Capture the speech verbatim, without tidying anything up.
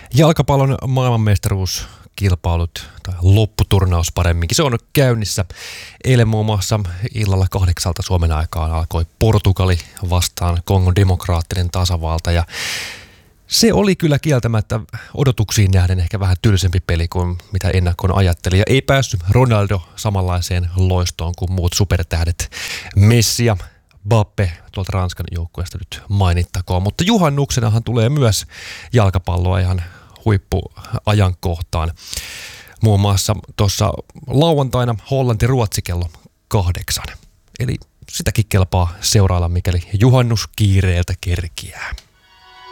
Jalkapallon maailmanmestaruuskilpailut tai lopputurnaus paremminkin. Se on käynnissä. Eilen muun muassa illalla kahdeksalta Suomen aikaan alkoi Portugali vastaan Kongon demokraattinen tasavalta ja se oli kyllä kieltämättä odotuksiin nähden ehkä vähän tylsempi peli kuin mitä ennakkoon ajatteli. Ja ei päässyt Ronaldo samanlaiseen loistoon kuin muut supertähdet. Messi ja Mbappe tuolta Ranskan joukkueesta nyt mainittakoon. Mutta juhannuksenahan tulee myös jalkapalloa ihan huippuajankohtaan. Muun muassa tuossa lauantaina Hollanti-Ruotsi kello kahdeksan. Eli sitäkin kelpaa seurailla, mikäli juhannuskiireeltä kerkiää.